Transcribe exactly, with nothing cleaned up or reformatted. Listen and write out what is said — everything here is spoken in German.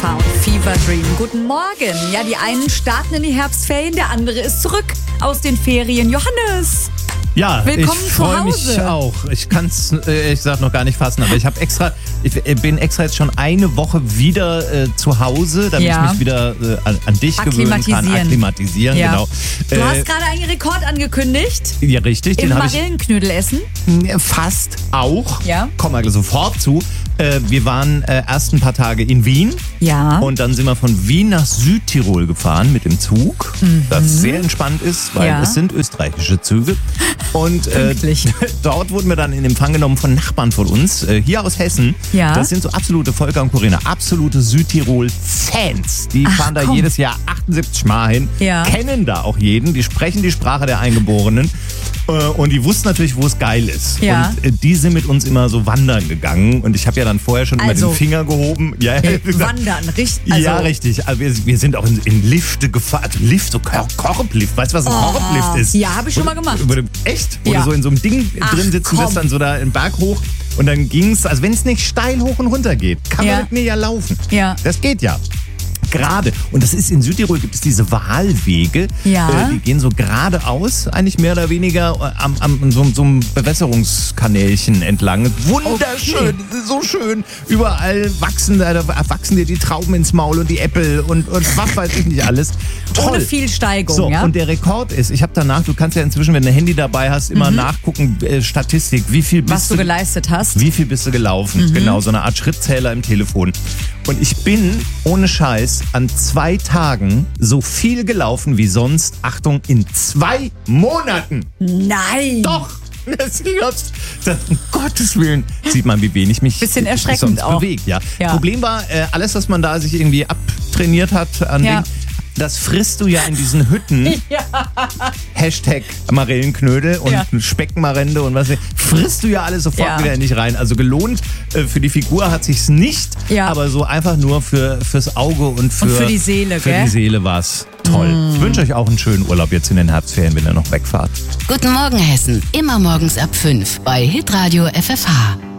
F H und Fever Dream. Guten Morgen. Ja, die einen starten in die Herbstferien, der andere ist zurück aus den Ferien. Johannes! Ja, Willkommen ich zu freue mich Hause. auch. Ich kann es, äh, ich sag noch gar nicht fassen, aber ich habe extra, ich bin extra jetzt schon eine Woche wieder äh, zu Hause, damit Ja. ich mich wieder äh, an, an dich gewöhnen kann, Akklimatisieren. akklimatisieren, Ja. genau. Du Äh, hast gerade einen Rekord angekündigt. ja, richtig, Im den habe ich Marillenknödel essen. äh, fast auch. Ja. Kommen wir sofort zu. Äh, wir waren äh, erst ein paar Tage in Wien. Ja. Und dann sind wir von Wien nach Südtirol gefahren mit dem Zug, Mhm. das sehr entspannt ist, weil Ja. es sind österreichische Züge. Und äh, Pünktlich. dort wurden wir dann in Empfang genommen von Nachbarn von uns, äh, hier aus Hessen. Ja. Das sind so absolute Volker und Corinna, absolute Südtirol-Fans. Die Ach, fahren da komm. jedes Jahr achtundsiebzig Mal hin, Ja. kennen da auch jeden, die sprechen die Sprache der Eingeborenen. Äh, Und die wussten natürlich, wo es geil ist. Ja. Und äh, die sind mit uns immer so wandern gegangen. Und ich habe ja dann vorher schon Also, immer den Finger gehoben. Ja, Äh, wie gesagt, Wandern, richtig. Also, ja, richtig. Also wir, wir sind auch in, in Lifte gefahren. Also Lift, so Kor- Korblift. Weißt du, was ein Oh, Korblift ist? ja, hab ich schon Wo mal du- gemacht. Wo du, echt? Wo Ja. du so in so einem Ding Ach, drin sitzen komm. bist, dann so da im Berg hoch. Und dann ging's, also wenn es nicht steil hoch und runter geht, kann Ja. man mit mir ja laufen. Ja. Das geht ja. Gerade. Und das ist in Südtirol gibt es diese Wahlwege. Ja. Äh, die gehen so geradeaus, eigentlich mehr oder weniger äh, am, am so, so einem Bewässerungskanälchen entlang. Wunderschön, so schön. Überall wachsen, da wachsen dir die Trauben ins Maul und die Äpfel und, und was weiß ich nicht alles. Toll. ohne viel Steigung, So, ja? und der Rekord ist, ich habe danach, du kannst ja inzwischen, wenn du ein Handy dabei hast, immer nachgucken, äh, Statistik, wie viel bist Was du geleistet hast. wie viel bist du gelaufen? Genau, so eine Art Schrittzähler im Telefon. Und ich bin, ohne Scheiß, an zwei Tagen so viel gelaufen wie sonst, Achtung, in zwei Monaten. Nein! Doch! Das, das, um Gottes Willen sieht man, wie wenig mich Bisschen erschreckend sonst auch. bewegt. Ja. Ja. Problem war, äh, alles, was man da sich irgendwie abtrainiert hat an Ja. Ding, das frisst du ja in diesen Hütten. Hashtag Marillenknödel und Ja. Speckmarende und was. Frisst du ja alles sofort Ja. wieder nicht rein. Also gelohnt äh, für die Figur hat sich's nicht, Ja. aber so einfach nur für, fürs Auge und für, Und für die Seele, für gell? die Seele war's toll. Ich wünsche euch auch einen schönen Urlaub jetzt in den Herbstferien, wenn ihr noch wegfahrt. Guten Morgen Hessen, immer morgens ab fünf bei Hitradio F F H.